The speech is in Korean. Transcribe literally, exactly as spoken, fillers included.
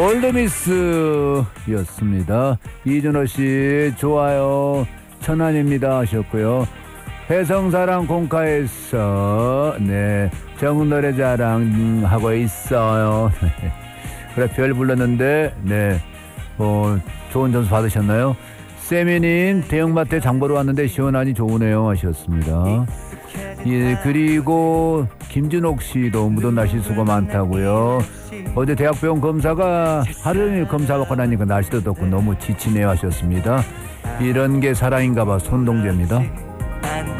골드미스였습니다. 이준호씨 좋아요 천안입니다 하셨고요. 해성사랑 공카에서 네 정노래 자랑 하고 있어요. 그래 별 불렀는데 네 어, 좋은 점수 받으셨나요? 세미님 대형마트에 장 보러 왔는데 시원하니 좋으네요 하셨습니다. 예, 그리고 김준옥씨도 무더운 날씨 수고 많다고요. 어제 대학병원 검사가 하루종일 검사받고 나니까 날씨도 덥고 너무 지치네요 하셨습니다. 이런 게 사랑인가봐. 손동재입니다.